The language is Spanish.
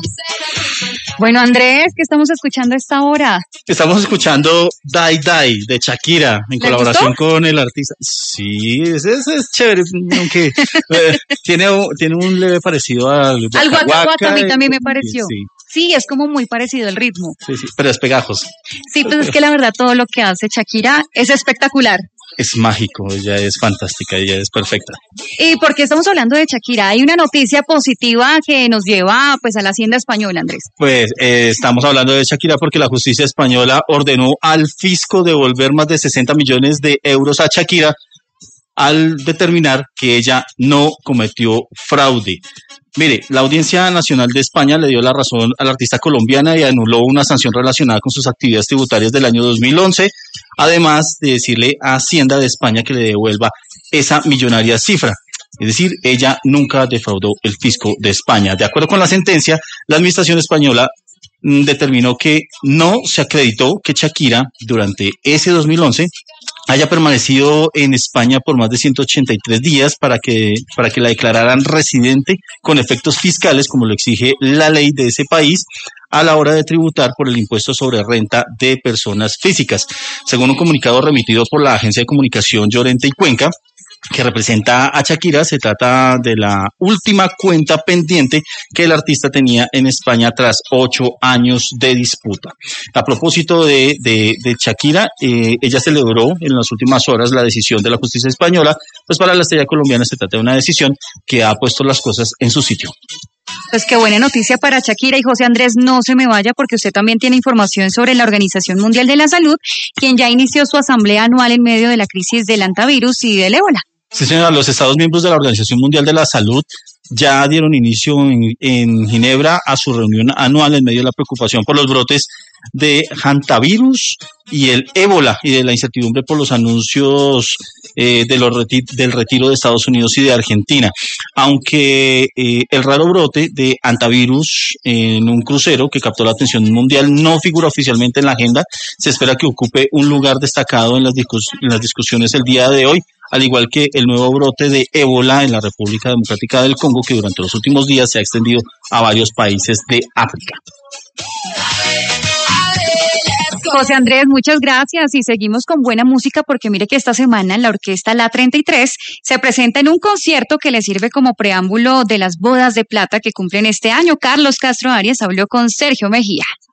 Bueno, Andrés, ¿qué estamos escuchando a esta hora? Estamos escuchando Die Die de Shakira en colaboración con el artista. Sí, ese es chévere, aunque tiene un leve parecido al Waka Waka, a mí también me pareció. Sí, es como muy parecido el ritmo. Sí, pero es pegajoso. Sí, pues es que la verdad todo lo que hace Shakira es espectacular. Es mágico, ella es fantástica, ella es perfecta. ¿Y por qué estamos hablando de Shakira? Hay una noticia positiva que nos lleva pues a la Hacienda Española, Andrés. Pues estamos hablando de Shakira porque la justicia española ordenó al fisco devolver más de 60 millones de euros a Shakira al determinar que ella no cometió fraude. Mire, la Audiencia Nacional de España le dio la razón a la artista colombiana y anuló una sanción relacionada con sus actividades tributarias del año 2011, además de decirle a Hacienda de España que le devuelva esa millonaria cifra. Es decir, ella nunca defraudó el fisco de España. De acuerdo con la sentencia, la administración española determinó que no se acreditó que Shakira durante ese 2011 haya permanecido en España por más de 183 días para que la declararan residente con efectos fiscales, como lo exige la ley de ese país, a la hora de tributar por el impuesto sobre renta de personas físicas. Según un comunicado remitido por la agencia de comunicación Llorente y Cuenca, que representa a Shakira, se trata de la última cuenta pendiente que el artista tenía en España tras 8 años de disputa. A propósito de Shakira, ella celebró en las últimas horas la decisión de la justicia española, pues para la estrella colombiana se trata de una decisión que ha puesto las cosas en su sitio. Pues qué buena noticia para Shakira. Y José Andrés, no se me vaya porque usted también tiene información sobre la Organización Mundial de la Salud, quien ya inició su asamblea anual en medio de la crisis del hantavirus y del ébola. Sí, señora, los Estados miembros de la Organización Mundial de la Salud ya dieron inicio en Ginebra a su reunión anual en medio de la preocupación por los brotes de hantavirus y el ébola y de la incertidumbre por los anuncios del retiro de Estados Unidos y de Argentina. Aunque el raro brote de hantavirus en un crucero que captó la atención mundial no figura oficialmente en la agenda, se espera que ocupe un lugar destacado en las discusiones el día de hoy, al igual que el nuevo brote de ébola en la República Democrática del Congo, que durante los últimos días se ha extendido a varios países de África. José Andrés, muchas gracias y seguimos con buena música porque mire que esta semana la orquesta La 33 se presenta en un concierto que le sirve como preámbulo de las bodas de plata que cumplen este año. Carlos Castro Arias habló con Sergio Mejía.